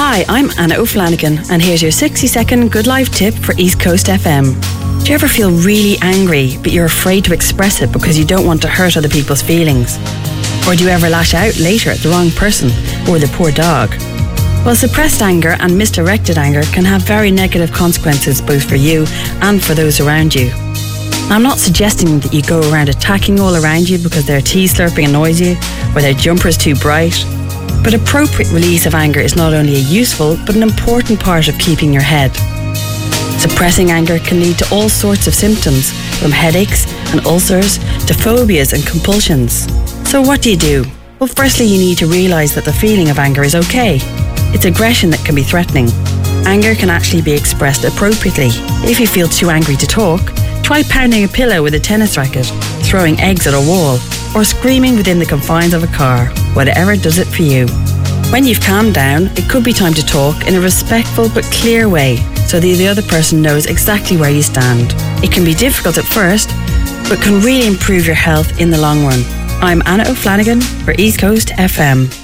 Hi, I'm Anna O'Flanagan, and here's your 60-second Good Life tip for East Coast FM. Do you ever feel really angry, but you're afraid to express it because you don't want to hurt other people's feelings? Or do you ever lash out later at the wrong person or the poor dog? Well, suppressed anger and misdirected anger can have very negative consequences both for you and for those around you. I'm not suggesting that you go around attacking all around you because their tea slurping annoys you or their jumper's too bright. But appropriate release of anger is not only a useful but an important part of keeping your head. Suppressing anger can lead to all sorts of symptoms, from headaches and ulcers to phobias and compulsions. So what do? Well, firstly, you need to realise that the feeling of anger is okay. It's aggression that can be threatening. Anger can actually be expressed appropriately. If you feel too angry to talk, try pounding a pillow with a tennis racket, throwing eggs at a wall, or screaming within the confines of a car. Whatever does it for you. When you've calmed down, it could be time to talk in a respectful but clear way so that the other person knows exactly where you stand. It can be difficult at first, but can really improve your health in the long run. I'm Anna O'Flanagan for East Coast FM.